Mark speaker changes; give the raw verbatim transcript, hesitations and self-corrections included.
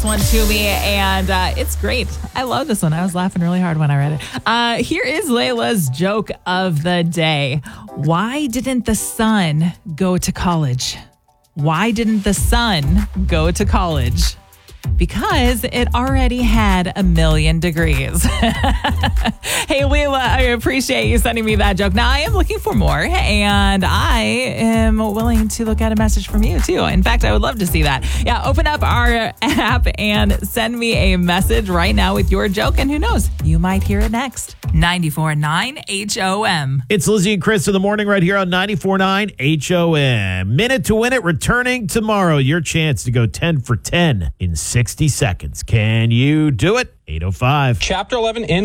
Speaker 1: this one to me, and uh, it's great. I love this one. I was laughing really hard when I read it. Uh, here is Layla's joke of the day. Why didn't the sun go to college? Why didn't the sun go to college? Because it already had a million degrees. Hey, Leila, I appreciate you sending me that joke. Now, I am looking for more, and I am willing to look at a message from you, too. In fact, I would love to see that. Yeah, open up our app and send me a message right now with your joke, and who knows, you might hear it next. ninety-four point nine H O M.
Speaker 2: It's Lizzie and Chris in the morning right here on ninety-four point nine H O M. Minute to Win It returning tomorrow. Your chance to go ten for ten in sixty seconds. Can you do it? eight oh five.
Speaker 3: Chapter eleven in